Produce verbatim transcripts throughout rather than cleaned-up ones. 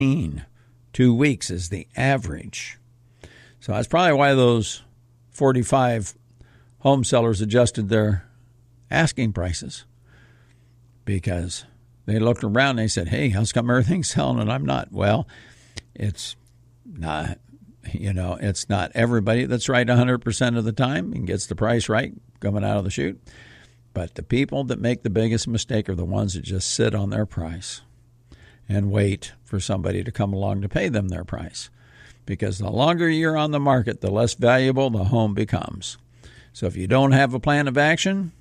Two weeks is the average. So that's probably why those forty-five home sellers adjusted their asking prices, because they looked around and they said, hey, how's come everything's selling and I'm not? Well, it's not, you know, it's not everybody that's right one hundred percent of the time and gets the price right coming out of the chute. But the people that make the biggest mistake are the ones that just sit on their price and wait for somebody to come along to pay them their price. Because the longer you're on the market, the less valuable the home becomes. So if you don't have a plan of action,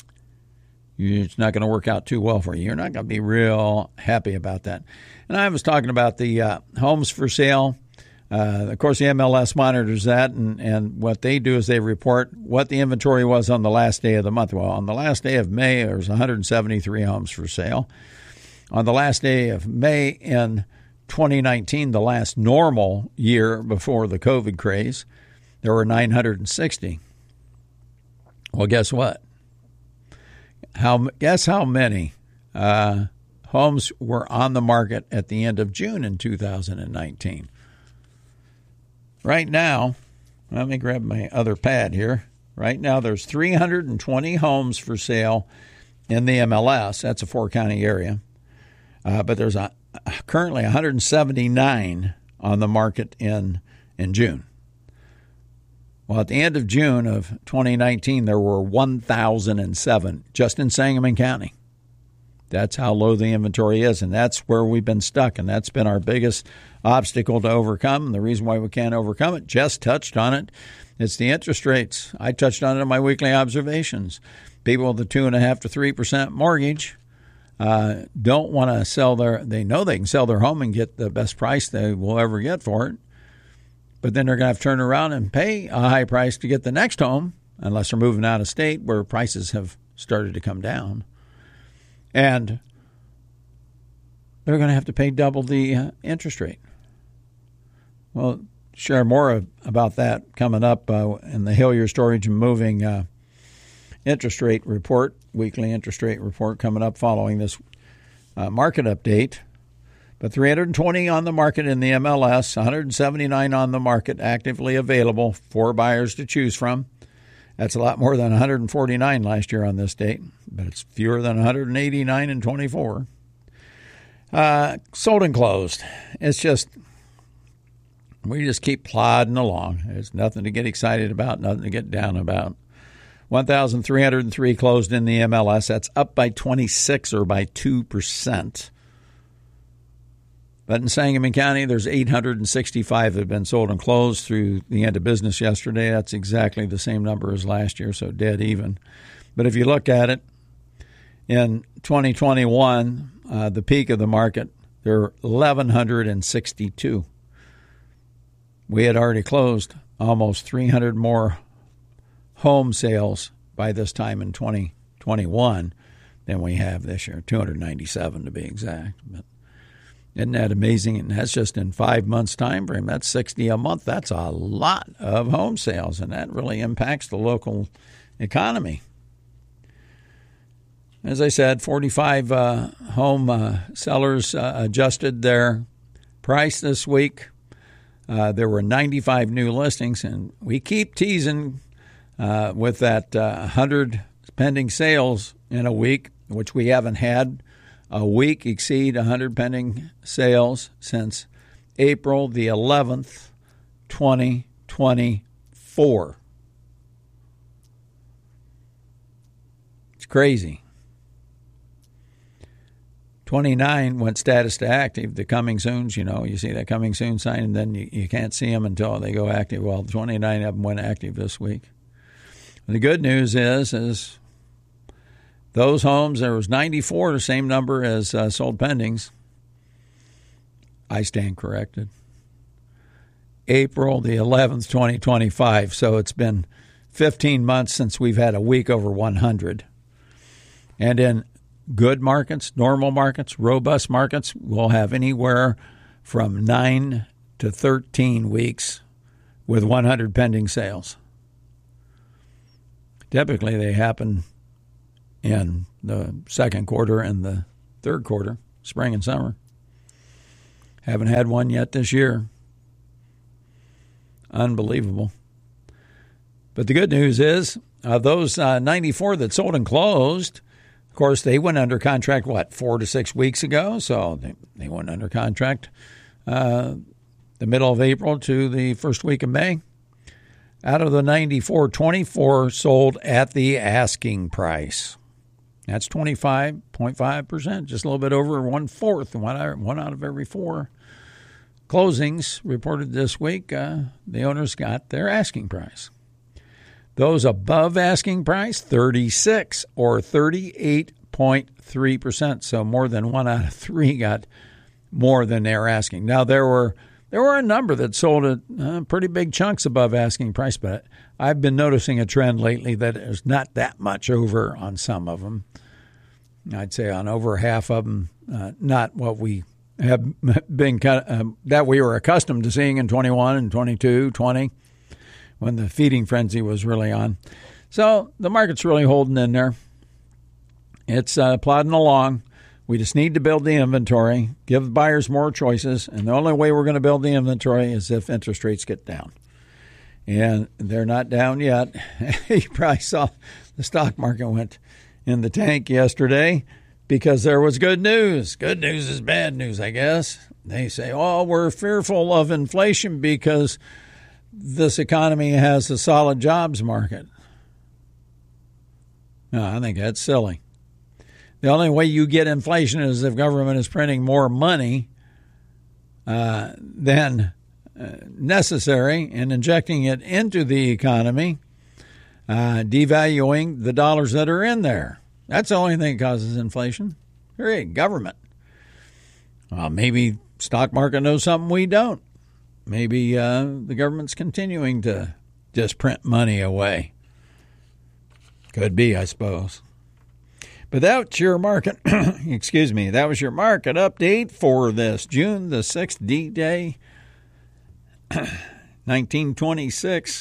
it's not going to work out too well for you. You're not going to be real happy about that. And I was talking about the uh, homes for sale. Uh, of course, the M L S monitors that, and, and what they do is they report what the inventory was on the last day of the month. Well, on the last day of May, there was one hundred seventy-three homes for sale. On the last day of May in twenty nineteen, the last normal year before the COVID craze, there were nine hundred sixty. Well, guess what? How guess how many uh, homes were on the market at the end of June in two thousand nineteen? Right now, let me grab my other pad here. Right now, there's three hundred twenty homes for sale in the M L S. That's a four-county area. Uh, but there's a, currently one hundred seventy-nine on the market in, in June. Well, at the end of June of twenty nineteen, there were one thousand seven just in Sangamon County. That's how low the inventory is, and that's where we've been stuck, and that's been our biggest obstacle to overcome. And the reason why we can't overcome it, Jess touched on it, it's the interest rates. I touched on it in my weekly observations. People with a two point five to three percent mortgage uh, don't want to sell their, they know they can sell their home and get the best price they will ever get for it, but then they're going to have to turn around and pay a high price to get the next home, unless they're moving out of state where prices have started to come down. And they're going to have to pay double the uh, interest rate. Well, share more about that coming up uh, in the Hillier Storage and Moving uh, interest rate report, weekly interest rate report coming up following this uh, market update. But three hundred twenty on the market in the M L S, one hundred seventy-nine on the market actively available for buyers to choose from. That's a lot more than one hundred forty-nine last year on this date, but it's fewer than one hundred eighty-nine in twenty-four. Uh, sold and closed. It's just, we just keep plodding along. There's nothing to get excited about, nothing to get down about. one thousand three hundred three closed in the M L S. That's up by twenty-six or by two percent. But in Sangamon County, there's eight hundred sixty-five that have been sold and closed through the end of business yesterday. That's exactly the same number as last year, so dead even. But if you look at it, in twenty twenty-one, uh, the peak of the market, there were one thousand one hundred sixty-two. We had already closed almost three hundred more home sales by this time in twenty twenty-one than we have this year, two hundred ninety-seven to be exact. But isn't that amazing? And that's just in five months' time frame. That's sixty a month. That's a lot of home sales, and that really impacts the local economy. As I said, forty-five uh, home uh, sellers uh, adjusted their price this week. Uh, there were ninety-five new listings, and we keep teasing uh, with that uh, one hundred pending sales in a week, which we haven't had a week exceed one hundred pending sales since April the eleventh, twenty twenty-four. It's crazy. twenty-nine went status to active. The coming soons, you know, you see that coming soon sign, and then you, you can't see them until they go active. Well, twenty-nine of them went active this week. The good news is, is those homes, there was ninety-four, the same number as uh, sold pendings. I stand corrected. April the eleventh, twenty twenty-five. So it's been fifteen months since we've had a week over one hundred. And in good markets, normal markets, robust markets, we'll have anywhere from nine to thirteen weeks with one hundred pending sales. Typically, they happen in the second quarter and the third quarter, spring and summer. Haven't had one yet this year. Unbelievable. But the good news is, uh, those uh, ninety-four that sold and closed, of course, they went under contract, what, four to six weeks ago? So they, they went under contract uh, the middle of April to the first week of May. Out of the ninety-four, twenty-four sold at the asking price. That's twenty-five point five percent, just a little bit over one-fourth, one out, one out of every four closings reported this week. Uh, the owners got their asking price. Those above asking price, thirty-six or thirty-eight point three percent. So more than one out of three got more than they're asking. Now, there were there were a number that sold at uh, pretty big chunks above asking price, but I've been noticing a trend lately that there's not that much over on some of them. I'd say on over half of them, uh, not what we have been uh, that we were accustomed to seeing in twenty-one and twenty-two, twenty, when the feeding frenzy was really on. So the market's really holding in there. It's uh, plodding along. We just need to build the inventory, give buyers more choices, and the only way we're going to build the inventory is if interest rates get down. And they're not down yet. You probably saw the stock market went in the tank yesterday because there was good news. Good news is bad news, I guess. They say, oh, we're fearful of inflation because this economy has a solid jobs market. No, I think that's silly. The only way you get inflation is if government is printing more money uh, than uh, necessary and injecting it into the economy, uh, devaluing the dollars that are in there. That's the only thing that causes inflation. Period. Government. Well, maybe stock market knows something we don't. Maybe uh, the government's continuing to just print money away. Could be, I suppose. But that's your market, excuse me, that was your market update for this June the sixth, D-Day, nineteen twenty-six.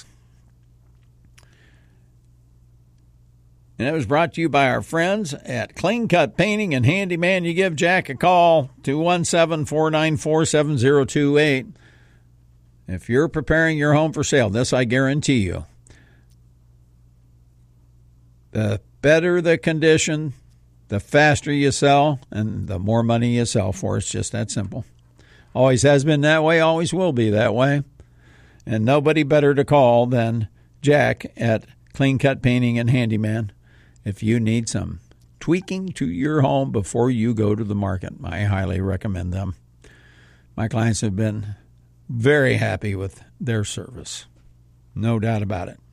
And it was brought to you by our friends at Clean Cut Painting and Handyman. You give Jack a call, two one seven, four nine four, seven zero two eight. If you're preparing your home for sale, this I guarantee you. The better the condition, the faster you sell, and the more money you sell for. It's just that simple. Always has been that way, always will be that way. And nobody better to call than Jack at Clean Cut Painting and Handyman if you need some tweaking to your home before you go to the market. I highly recommend them. My clients have been very happy with their service. No doubt about it.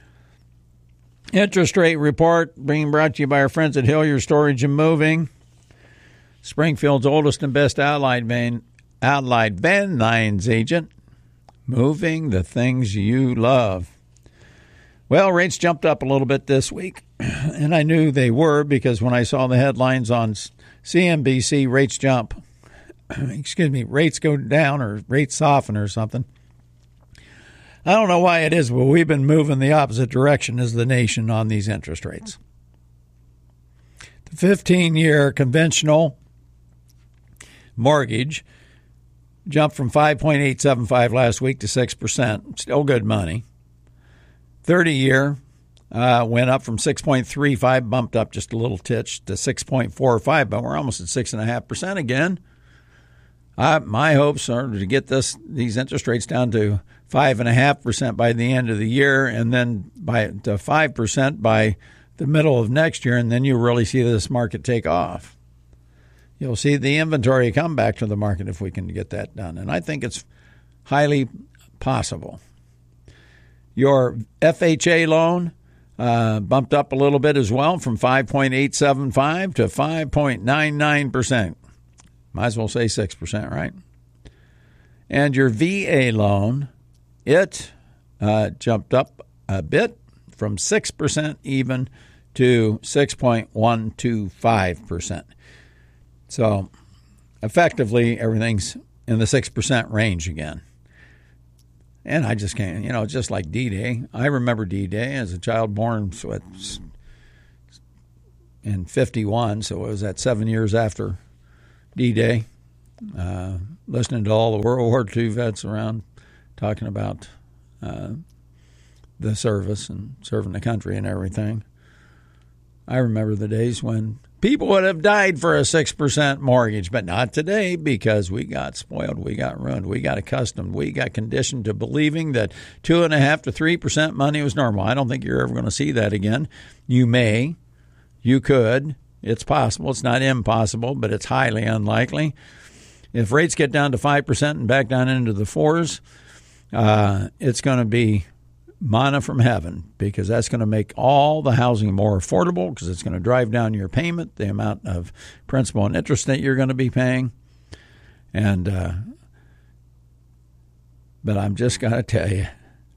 Interest rate report being brought to you by our friends at Hillier Storage and Moving. Springfield's oldest and best Allied Van, Allied Van Lines agent. Moving the things you love. Well, rates jumped up a little bit this week, and I knew they were because when I saw the headlines on C N B C, rates jump, excuse me, rates go down or rates soften or something. I don't know why it is, but we've been moving the opposite direction as the nation on these interest rates. The fifteen-year conventional mortgage jumped from five point eight seven five last week to six percent. Still good money. thirty-year uh, went up from six point three five, bumped up just a little titch to six point four five, but we're almost at six point five percent again. Uh, my hopes are to get this these interest rates down to five point five percent by the end of the year and then by to five percent by the middle of next year, and then you really see this market take off. You'll see the inventory come back to the market if we can get that done, and I think it's highly possible. Your F H A loan uh, bumped up a little bit as well from five point eight seven five to five point nine nine percent. Might as well say six percent, right? And your V A loan, it uh, jumped up a bit from six percent even to six point one two five percent. So effectively, everything's in the six percent range again. And I just can't, you know, just like D-Day. I remember D-Day as a child born so in fifty-one, so it was that seven years after D-Day. uh, listening to all the World War Two vets around talking about uh, the service and serving the country and everything. I remember the days when people would have died for a six percent mortgage, but not today, because we got spoiled, we got ruined, we got accustomed, we got conditioned to believing that two point five to three percent money was normal. I don't think you're ever going to see that again. You may, you could, it's possible, it's not impossible, but it's highly unlikely. If rates get down to five percent and back down into the fours, uh, it's going to be manna from heaven, because that's going to make all the housing more affordable, because it's going to drive down your payment, the amount of principal and interest that you're going to be paying. And uh, but I'm just going to tell you,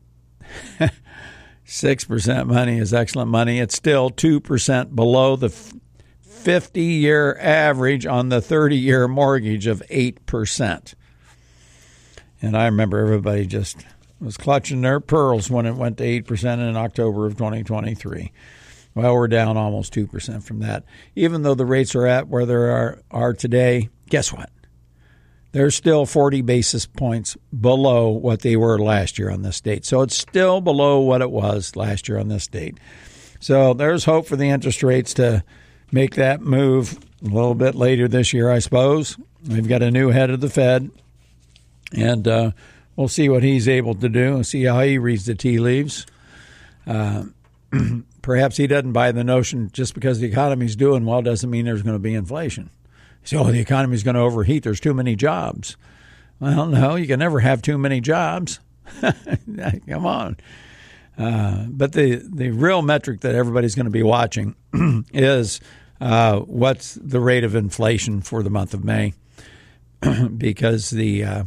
six percent money is excellent money. It's still two percent below the fifty-year average on the thirty-year mortgage of eight percent. And I remember everybody just was clutching their pearls when it went to eight percent in October of twenty twenty-three. Well, we're down almost two percent from that. Even though the rates are at where they are, are today, guess what? They're still forty basis points below what they were last year on this date. So it's still below what it was last year on this date. So there's hope for the interest rates to make that move a little bit later this year, I suppose. We've got a new head of the Fed, and uh, we'll see what he's able to do and see how he reads the tea leaves. Uh, perhaps he doesn't buy the notion just because the economy's doing well doesn't mean there's going to be inflation. So, oh, the economy's going to overheat. There's too many jobs. Well, no, you can never have too many jobs. Come on. Uh, but the, the real metric that everybody's going to be watching is uh, what's the rate of inflation for the month of May, because the uh,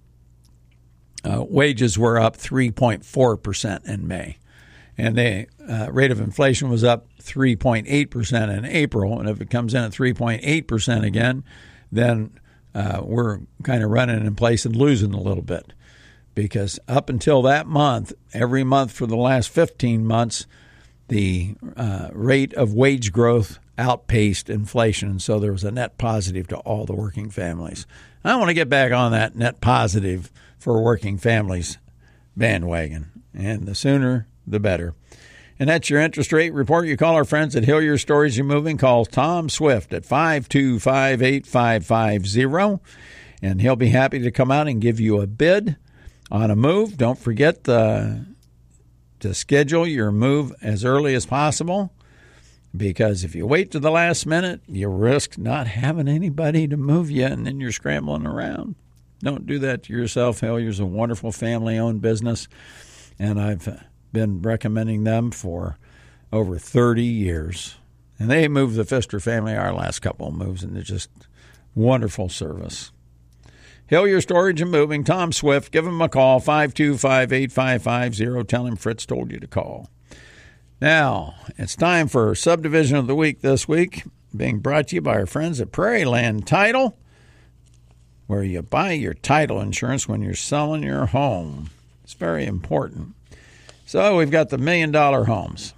Uh, wages were up three point four percent in May, and the uh, rate of inflation was up three point eight percent in April. And if it comes in at three point eight percent again, then uh, we're kind of running in place and losing a little bit, because up until that month, every month for the last fifteen months, the uh, rate of wage growth outpaced inflation, and so there was a net positive to all the working families. I want to get back on that net positive for working families bandwagon, and the sooner the better. And that's your interest rate report. You call our friends at Hillier Storage and Moving. Call Tom Swift at five two five, eight five five zero, and he'll be happy to come out and give you a bid on a move. Don't forget the, to schedule your move as early as possible, because if you wait to the last minute, you risk not having anybody to move you, and then you're scrambling around. Don't do that to yourself. Hillier's a wonderful family-owned business, and I've been recommending them for over thirty years. And they moved the Pfister family our last couple of moves, and they're just wonderful service. Hillier Storage and Moving, Tom Swift. Give him a call, five two five, eight five five zero. Tell him Fritz told you to call. Now, it's time for Subdivision of the Week this week, being brought to you by our friends at Prairie Land Title, where you buy your title insurance when you're selling your home. It's very important. So we've got the million-dollar homes.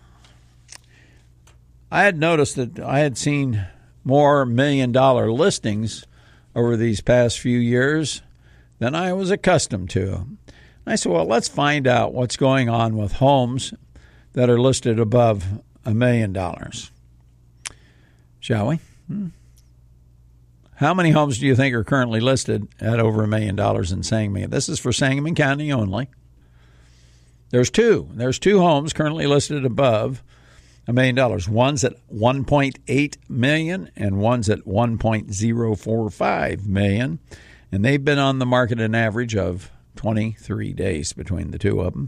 I had noticed that I had seen more million-dollar listings over these past few years than I was accustomed to. I said, well, let's find out what's going on with homes that are listed above a million dollars. Shall we? Hmm. How many homes do you think are currently listed at over a million dollars in Sangamon? This is for Sangamon County only. There's two. There's two homes currently listed above a million dollars. One's at one point eight million dollars and one's at one point zero four five million dollars. And they've been on the market an average of twenty-three days between the two of them.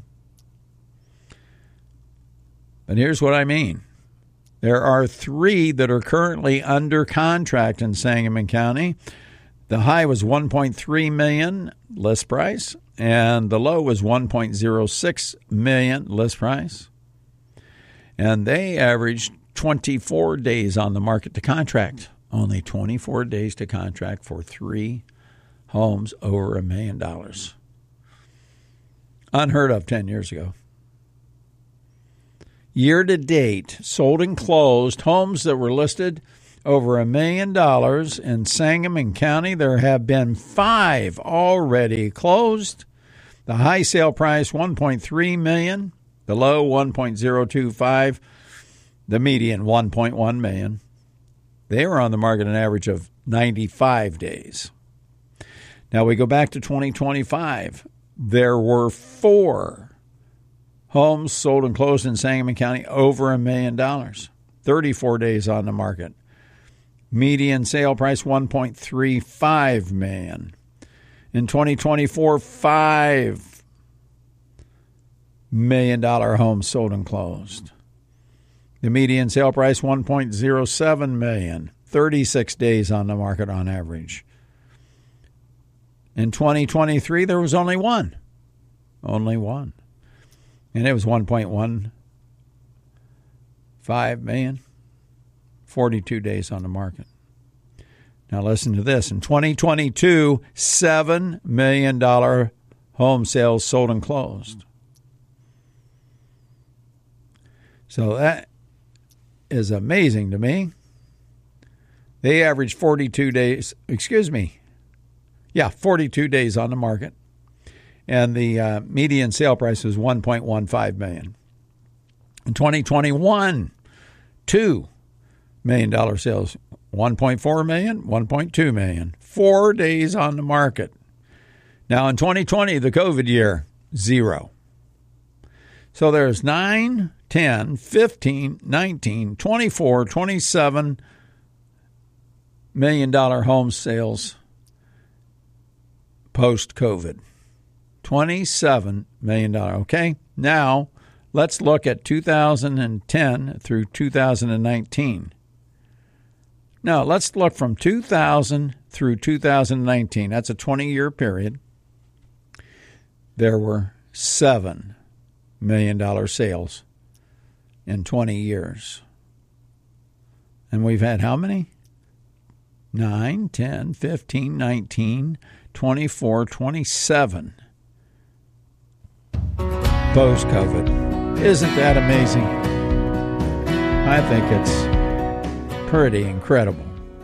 But here's what I mean. There are three that are currently under contract in Sangamon County. The high was one point three million dollars list price, and the low was one point zero six million dollars list price. And they averaged twenty-four days on the market to contract. Only twenty-four days to contract for three homes over a million dollars. Unheard of ten years ago. Year to date, sold and closed, homes that were listed over a million dollars in Sangamon County. There have been five already closed. The high sale price, one point three million dollars. The low, one point zero two five. The median, one point one million dollars. They were on the market an average of ninety-five days. Now we go back to twenty twenty-five. There were four homes sold and closed in Sangamon County over a million dollars. thirty-four days on the market. Median sale price, one point three five million dollars. In twenty twenty-four, five million dollar homes sold and closed. The median sale price, one point zero seven million dollars. thirty-six days on the market on average. In twenty twenty-three, there was only one. Only one. And it was one point one five million dollars. forty-two days on the market. Now listen to this. In twenty twenty-two, seven million dollars home sales sold and closed. So that is amazing to me. They averaged forty-two days, excuse me, yeah, forty-two days on the market. And the uh, median sale price was one point one five million dollars. In twenty twenty-one, two million dollars sales, one point four million dollars, one point two million dollars. Four days on the market. Now in twenty twenty, the COVID year, zero. So there's nine, ten, fifteen, nineteen, twenty-four, twenty-seven million dollar home sales post-COVID. twenty-seven million dollars, okay? Now, let's look at two thousand ten through two thousand nineteen. Now, let's look from two thousand through two thousand nineteen. That's a twenty-year period. There were seven million dollars sales in twenty years. And we've had how many? nine, ten, fifteen, nineteen, twenty-four, twenty-seven. Post-COVID. Isn't that amazing? I think it's pretty incredible.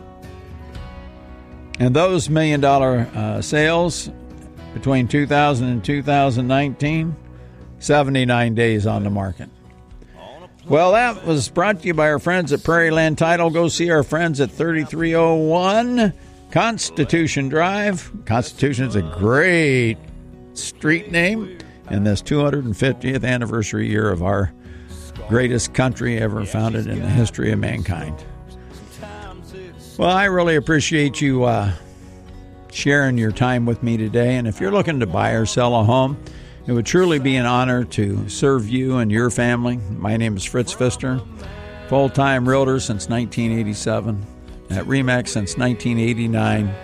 And those million dollar uh, sales between two thousand and two thousand nineteen, seventy-nine days on the market. Well, that was brought to you by our friends at Prairie Land Title. Go see our friends at thirty-three oh one Constitution Drive. Constitution is a great street name in this two hundred fiftieth anniversary year of our greatest country ever founded in the history of mankind. Well, I really appreciate you uh, sharing your time with me today. And if you're looking to buy or sell a home, it would truly be an honor to serve you and your family. My name is Fritz Pfister, full-time realtor since nineteen eighty-seven, at RE/MAX since nineteen eighty-nine.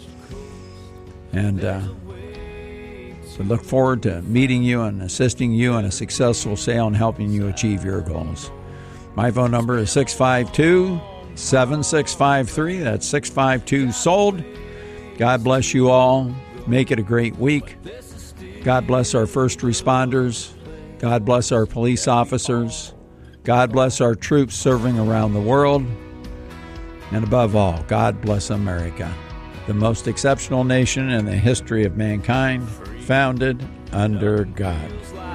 And uh, we look forward to meeting you and assisting you in a successful sale and helping you achieve your goals. My phone number is six five two, seven six five three. That's six five two, sold. God bless you all. Make it a great week. God bless our first responders. God bless our police officers. God bless our troops serving around the world. And above all, God bless America, the most exceptional nation in the history of mankind, founded under God.